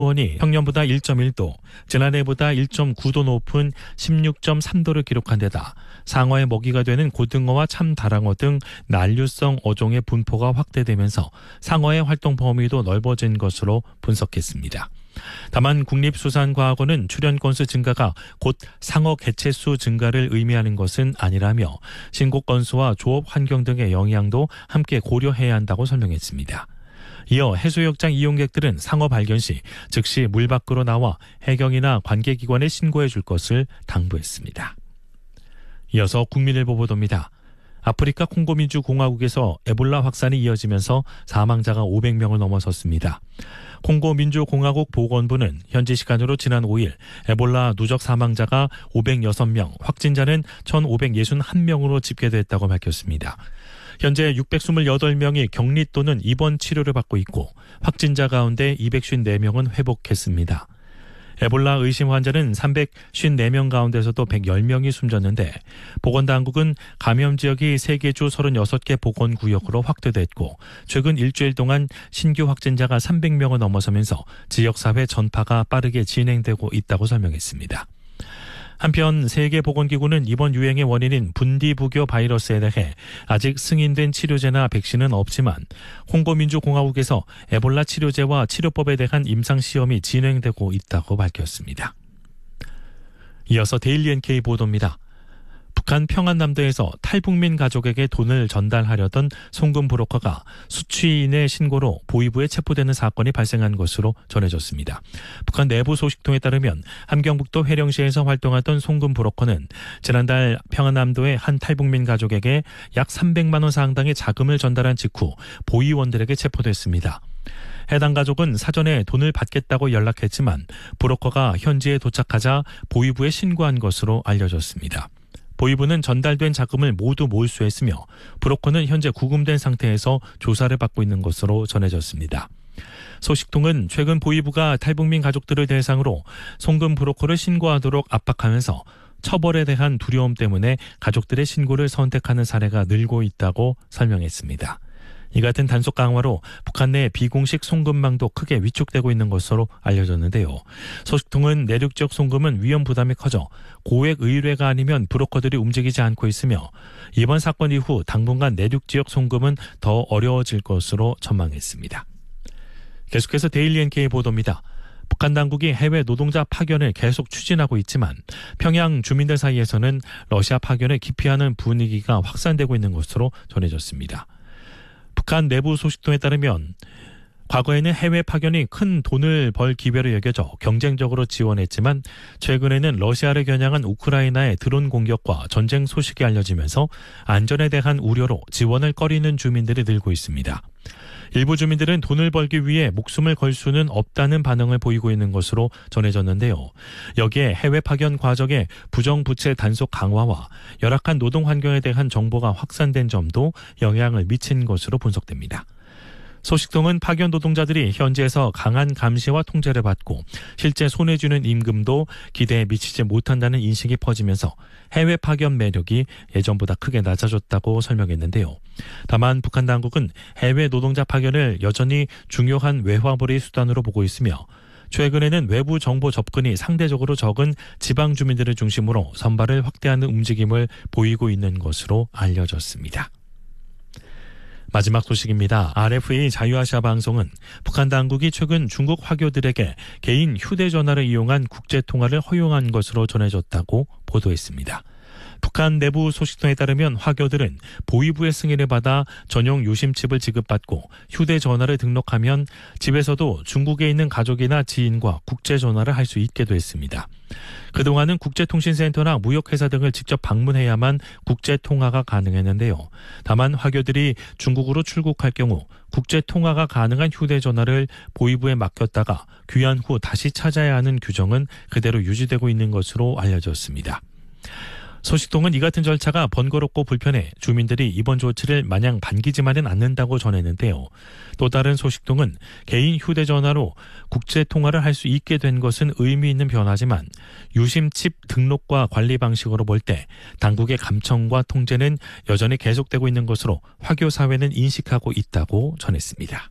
원이 평년보다 1.1도, 지난해보다 1.9도 높은 16.3도를 기록한 데다 상어의 먹이가 되는 고등어와 참다랑어 등 난류성 어종의 분포가 확대되면서 상어의 활동 범위도 넓어진 것으로 분석했습니다. 다만 국립수산과학원은 출현 건수 증가가 곧 상어 개체수 증가를 의미하는 것은 아니라며 신고 건수와 조업 환경 등의 영향도 함께 고려해야 한다고 설명했습니다. 이어 해수욕장 이용객들은 상어 발견 시 즉시 물 밖으로 나와 해경이나 관계기관에 신고해 줄 것을 당부했습니다. 이어서 국민일보 보도입니다. 아프리카 콩고민주공화국에서 에볼라 확산이 이어지면서 사망자가 500명을 넘어섰습니다. 콩고민주공화국 보건부는 현지 시간으로 지난 5일 에볼라 누적 사망자가 506명, 확진자는 1,561명으로 집계됐다고 밝혔습니다. 현재 628명이 격리 또는 입원 치료를 받고 있고 확진자 가운데 254명은 회복했습니다. 에볼라 의심 환자는 354명 가운데서도 110명이 숨졌는데 보건당국은 감염 지역이 세계주 36개 보건구역으로 확대됐고 최근 일주일 동안 신규 확진자가 300명을 넘어서면서 지역사회 전파가 빠르게 진행되고 있다고 설명했습니다. 한편 세계보건기구는 이번 유행의 원인인 분디부교 바이러스에 대해 아직 승인된 치료제나 백신은 없지만 콩고민주공화국에서 에볼라 치료제와 치료법에 대한 임상시험이 진행되고 있다고 밝혔습니다. 이어서 데일리 NK 보도입니다. 북한 평안남도에서 탈북민 가족에게 돈을 전달하려던 송금 브로커가 수취인의 신고로 보위부에 체포되는 사건이 발생한 것으로 전해졌습니다. 북한 내부 소식통에 따르면 함경북도 회령시에서 활동하던 송금 브로커는 지난달 평안남도의 한 탈북민 가족에게 약 300만 원 상당의 자금을 전달한 직후 보위원들에게 체포됐습니다. 해당 가족은 사전에 돈을 받겠다고 연락했지만 브로커가 현지에 도착하자 보위부에 신고한 것으로 알려졌습니다. 보위부는 전달된 자금을 모두 몰수했으며 브로커는 현재 구금된 상태에서 조사를 받고 있는 것으로 전해졌습니다. 소식통은 최근 보위부가 탈북민 가족들을 대상으로 송금 브로커를 신고하도록 압박하면서 처벌에 대한 두려움 때문에 가족들의 신고를 선택하는 사례가 늘고 있다고 설명했습니다. 이 같은 단속 강화로 북한 내 비공식 송금망도 크게 위축되고 있는 것으로 알려졌는데요. 소식통은 내륙 지역 송금은 위험 부담이 커져 고액 의뢰가 아니면 브로커들이 움직이지 않고 있으며 이번 사건 이후 당분간 내륙 지역 송금은 더 어려워질 것으로 전망했습니다. 계속해서 데일리 NK 보도입니다. 북한 당국이 해외 노동자 파견을 계속 추진하고 있지만 평양 주민들 사이에서는 러시아 파견을 기피하는 분위기가 확산되고 있는 것으로 전해졌습니다. 북한 내부 소식통에 따르면 과거에는 해외 파견이 큰 돈을 벌 기회로 여겨져 경쟁적으로 지원했지만 최근에는 러시아를 겨냥한 우크라이나의 드론 공격과 전쟁 소식이 알려지면서 안전에 대한 우려로 지원을 꺼리는 주민들이 늘고 있습니다. 일부 주민들은 돈을 벌기 위해 목숨을 걸 수는 없다는 반응을 보이고 있는 것으로 전해졌는데요. 여기에 해외 파견 과정의 부정부채 단속 강화와 열악한 노동 환경에 대한 정보가 확산된 점도 영향을 미친 것으로 분석됩니다. 소식통은 파견 노동자들이 현지에서 강한 감시와 통제를 받고 실제 손해주는 임금도 기대에 미치지 못한다는 인식이 퍼지면서 해외 파견 매력이 예전보다 크게 낮아졌다고 설명했는데요. 다만 북한 당국은 해외 노동자 파견을 여전히 중요한 외화벌이 수단으로 보고 있으며 최근에는 외부 정보 접근이 상대적으로 적은 지방 주민들을 중심으로 선발을 확대하는 움직임을 보이고 있는 것으로 알려졌습니다. 마지막 소식입니다. RFA 자유아시아 방송은 북한 당국이 최근 중국 화교들에게 개인 휴대전화를 이용한 국제통화를 허용한 것으로 전해졌다고 보도했습니다. 북한 내부 소식통에 따르면 화교들은 보위부의 승인을 받아 전용 유심칩을 지급받고 휴대전화를 등록하면 집에서도 중국에 있는 가족이나 지인과 국제전화를 할 수 있게 됐습니다. 그동안은 국제통신센터나 무역회사 등을 직접 방문해야만 국제통화가 가능했는데요. 다만 화교들이 중국으로 출국할 경우 국제통화가 가능한 휴대전화를 보위부에 맡겼다가 귀환 후 다시 찾아야 하는 규정은 그대로 유지되고 있는 것으로 알려졌습니다. 소식통은 이 같은 절차가 번거롭고 불편해 주민들이 이번 조치를 마냥 반기지만은 않는다고 전했는데요. 또 다른 소식통은 개인 휴대전화로 국제통화를 할 수 있게 된 것은 의미 있는 변화지만 유심칩 등록과 관리 방식으로 볼 때 당국의 감청과 통제는 여전히 계속되고 있는 것으로 화교 사회는 인식하고 있다고 전했습니다.